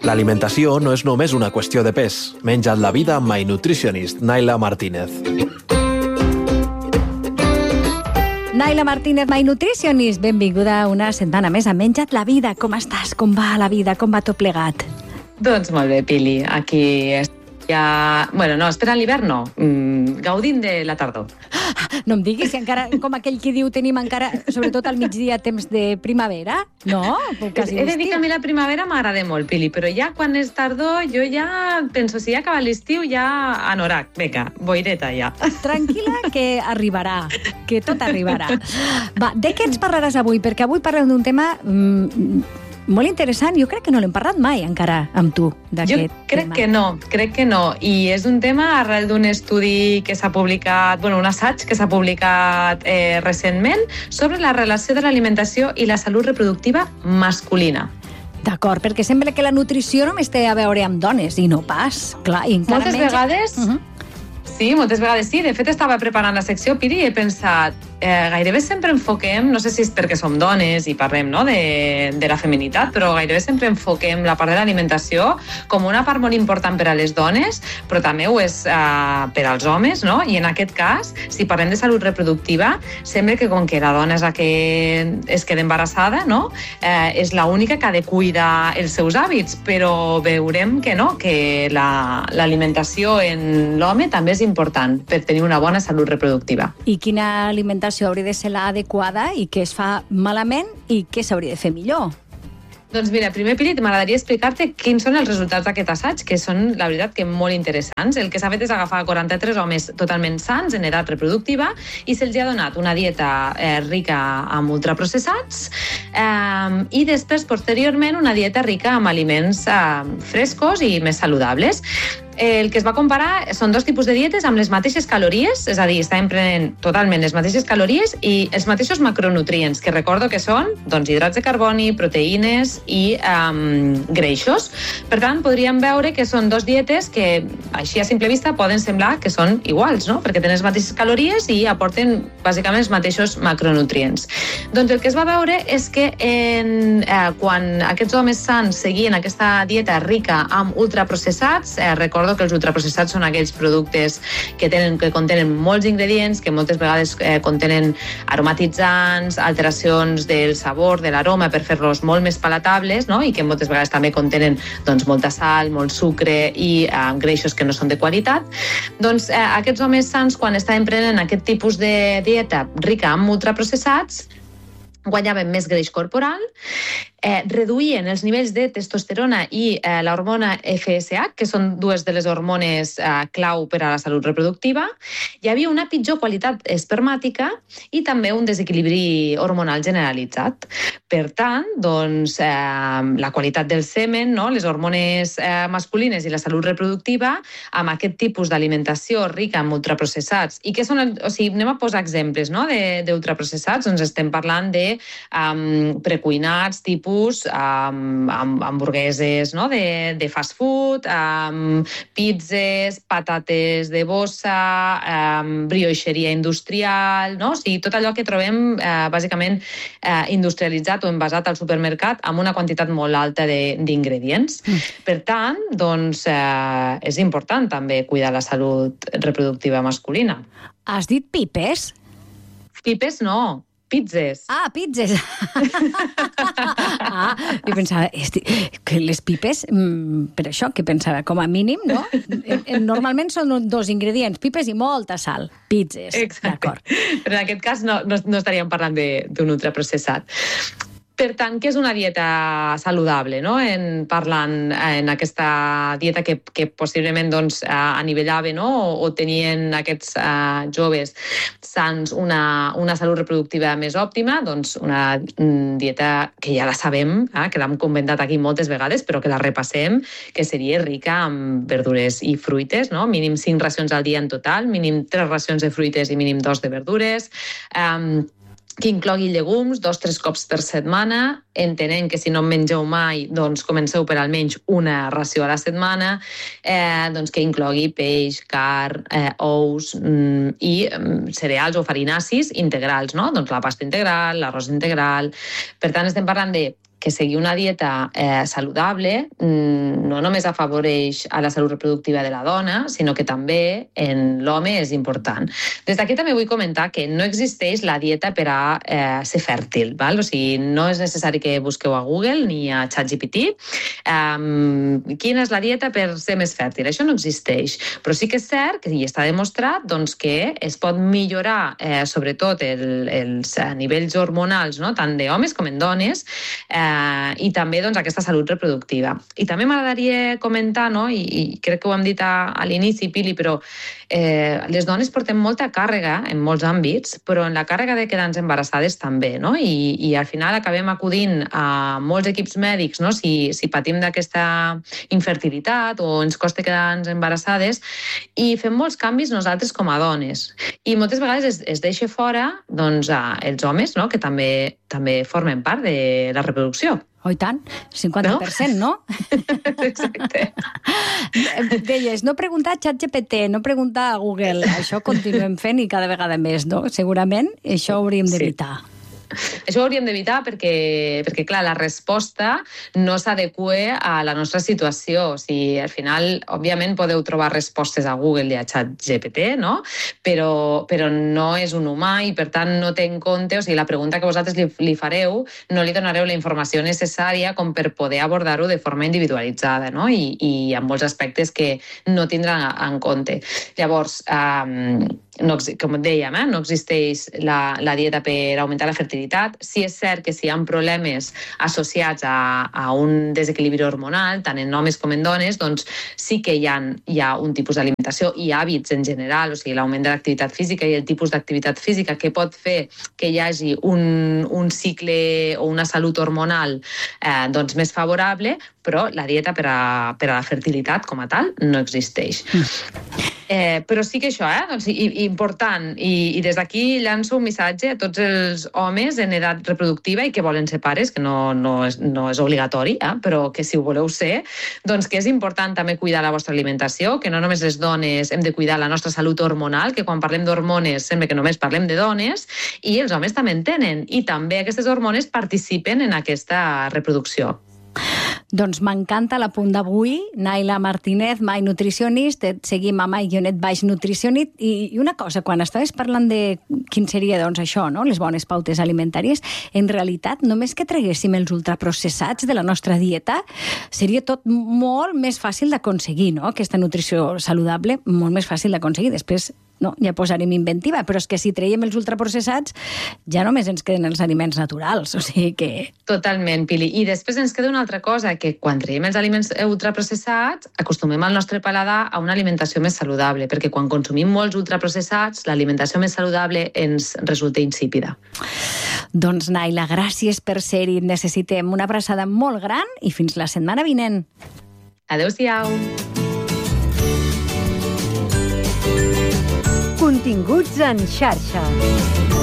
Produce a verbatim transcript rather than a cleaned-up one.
L'alimentació no és només una qüestió de pes. Menja't la vida amb My Nutritionist, Naila Martínez. Naila Martínez, My Nutritionist, benvinguda una setmana més a Menja't la vida. Com estàs? Com va la vida? Com va tot plegat? Doncs molt bé, Pili. Aquí ja... Bueno, no, esperant l'hivern no. Mm, gaudint de la tardor. No em diguis que encara, com aquell qui diu, tenim encara, sobretot al migdia, temps de primavera? No? Quasi He de dir que a mi la primavera m'agrada molt, Pili, però ja quan és tardor jo ja penso, si ja acaba l'estiu, ja anorac, vinga, boireta ja. Tranquil·la que arribarà, que tot arribarà. Va, de què ens parlaràs avui? Perquè avui parlem d'un tema... Mm, molt interessant, jo crec que no l'hem parlat mai encara amb tu d'aquest tema. Jo crec que no, crec que no, i és un tema arrel d'un estudi que s'ha publicat, bueno, un assaig que s'ha publicat eh, recentment sobre la relació de l'alimentació i la salut reproductiva masculina. D'acord, perquè sembla que la nutrició només té a veure amb dones, i no pas, clar, i encara Moltes menys... vegades... Uh -huh. Sí, moltes vegades sí. De fet, estava preparant la secció, Piri, i he pensat, eh, gairebé sempre enfoquem, no sé si és perquè som dones i parlem, no, de, de la feminitat, però gairebé sempre enfoquem la part de l'alimentació com una part molt important per a les dones, però també ho és eh, per als homes, no? I en aquest cas, si parlem de salut reproductiva, sembla que com que la dona és la que es queda embarassada, no? Eh, és l'única que ha de cuidar els seus hàbits, però veurem que no, que la, l'alimentació en l'home també és important per tenir una bona salut reproductiva. I quina alimentació hauria de ser l'adequada i què es fa malament i què s'hauria de fer millor? Doncs mira, primer, Pili, m'agradaria explicar-te quins són els resultats d'aquest assaig, que són, la veritat, que molt interessants. El que s'ha fet és agafar quaranta-tres homes totalment sants en edat reproductiva i se'ls ha donat una dieta eh, rica amb ultraprocessats eh, i després, posteriorment, una dieta rica amb aliments eh, frescos i més saludables. El que es va comparar són dos tipus de dietes amb les mateixes calories, és a dir, estàvem prenent totalment les mateixes calories i els mateixos macronutrients, que recordo que són doncs, hidrats de carboni, proteïnes i um, greixos. Per tant, podríem veure que són dos dietes que, així a simple vista, poden semblar que són iguals, no? Perquè tenen les mateixes calories i aporten, bàsicament, els mateixos macronutrients. Doncs el que es va veure és que en, eh, quan aquests homes sants seguien aquesta dieta rica amb ultraprocessats, eh, recordo que els ultraprocessats són aquells productes que, tenen, que contenen molts ingredients, que moltes vegades eh, contenen aromatitzants, alteracions del sabor, de l'aroma, per fer-los molt més palatables, no? I que moltes vegades també contenen doncs, molta sal, molt sucre i eh, greixos que no són de qualitat. Doncs eh, aquests homes sants, quan estaven prenent aquest tipus de dieta rica amb ultraprocessats, guanyaven més greix corporal, eh, reduïen els nivells de testosterona i eh, l'hormona F S H, que són dues de les hormones eh, clau per a la salut reproductiva. Hi havia una pitjor qualitat espermàtica i també un desequilibri hormonal generalitzat. Per tant, doncs, eh, la qualitat del semen, no? Les hormones eh, masculines i la salut reproductiva, amb aquest tipus d'alimentació rica en ultraprocessats. I què són? El, o sigui, anem a posar exemples, no? d'ultraprocessats. Doncs estem parlant de um, precuinats, tipus um, amb hamburgueses, no? de, de fast food, um, pizzas, patates de bossa, um, brioixeria industrial, no? O sigui, tot allò que trobem eh, bàsicament eh, industrialitzat o envasat al supermercat amb una quantitat molt alta d'ingredients. Mm. Per tant, doncs, eh, és important també cuidar la salut reproductiva masculina. Has dit pipes? Pipes no. Pizzas. Ah, pizzas. ah, jo pensava, esti, que les pipes, mm, per això, que pensava, com a mínim, no? Normalment són dos ingredients, pipes i molta sal. Pizzas, d'acord. Però en aquest cas no, no, no estaríem parlant d'un ultraprocessat. Per tant, què és una dieta saludable, no? En, parlant en aquesta dieta que, que possiblement doncs, anivellava, no? o, o tenien aquests uh, joves sants una, una salut reproductiva més òptima, doncs una dieta que ja la sabem, eh? que l'hem comentat aquí moltes vegades, però que la repassem, que seria rica en verdures i fruites, no? Mínim cinc racions al dia en total, mínim tres racions de fruites i mínim dos de verdures, um, que inclogui llegums dos o tres cops per setmana, entenent que si no en mengeu mai, doncs comenceu per almenys una ració a la setmana, eh, doncs que inclogui peix, carn, eh, ous mm, i mm, cereals o farinacis integrals, no? Doncs la pasta integral, l'arròs integral. Per tant, estem parlant de que seguir una dieta eh, saludable no només afavoreix a la salut reproductiva de la dona, sinó que també en l'home és important. Des d'aquí també vull comentar que no existeix la dieta per a eh, ser fèrtil, val? O sigui, no és necessari que busqueu a Google ni a ChatGPT um, quina és la dieta per ser més fèrtil. Això no existeix, però sí que és cert que hi està demostrat doncs, que es pot millorar eh, sobretot el, els nivells hormonals, no? Tant d'homes com en dones, eh, i també doncs, aquesta salut reproductiva. I també m'agradaria comentar, no? I, i crec que ho hem dit a, a l'inici, Pili, però eh, les dones portem molta càrrega en molts àmbits, però en la càrrega de quedar-nos embarassades també, no? I, i al final acabem acudint a molts equips mèdics, no? Si, si patim d'aquesta infertilitat o ens costa quedar-nos embarassades, i fem molts canvis nosaltres com a dones. I moltes vegades es, es deixa fora doncs, els homes, no? Que també, també formen part de la reproducció. Oh, i tant, cinquanta per cent, no? no? Exacte. Deies, no preguntar a ChatGPT, no preguntar a Google. Això continuem fent i cada vegada més, no? Segurament això hauríem d'evitar. Sí. Això ho hauríem d'evitar perquè, perquè, clar, la resposta no s'adequa a la nostra situació. O sigui, al final, òbviament, podeu trobar respostes a Google i a ChatGPT, no? Però, però no és un humà i, per tant, no té en compte, o sigui, la pregunta que vosaltres li, li fareu, no li donareu la informació necessària com per poder abordar-ho de forma individualitzada, no? I, i amb molts aspectes que no tindran en compte. Llavors, um, no, com et dèiem, eh, no existeix la, la dieta per augmentar la fertilitat. Sí és cert que si hi ha problemes associats a, a un desequilibri hormonal, tant en homes com en dones, doncs sí que hi ha, hi ha un tipus d'alimentació i hàbits en general, o sigui, l'augment de l'activitat física i el tipus d'activitat física que pot fer que hi hagi un, un cicle o una salut hormonal eh, doncs més favorable, però la dieta per a, per a la fertilitat com a tal no existeix. Eh, però sí que això, eh? doncs, i, i important, i, i des d'aquí llanço un missatge a tots els homes en edat reproductiva i que volen ser pares, que no, no, és, no és obligatori, eh? Però que si ho voleu ser, doncs que és important també cuidar la vostra alimentació, que no només les dones hem de cuidar la nostra salut hormonal, que quan parlem d'hormones sembla que només parlem de dones, i els homes també en tenen, i també aquestes hormones participen en aquesta reproducció. Doncs m'encanta l'apunt d'avui. Naila Martínez, My Nutritionist, et seguim a My Guionet Baix Nutritionist. I, I una cosa, quan estaves parlant de quin seria doncs, això, no? Les bones pautes alimentàries, en realitat, només que traguéssim els ultraprocessats de la nostra dieta, seria tot molt més fàcil d'aconseguir, no? Aquesta nutrició saludable, molt més fàcil d'aconseguir. Després, no, ja posarem inventiva, però és que si traiem els ultraprocessats ja només ens queden els aliments naturals, o sigui que... Totalment, Pili. I després ens queda una altra cosa, que quan traiem els aliments ultraprocessats acostumem el nostre paladar a una alimentació més saludable, perquè quan consumim molts ultraprocessats l'alimentació més saludable ens resulta insípida. Doncs Naila, gràcies per ser-hi. Necessitem una abraçada molt gran i fins la setmana vinent. Adéu-siau. Continguts en xarxa.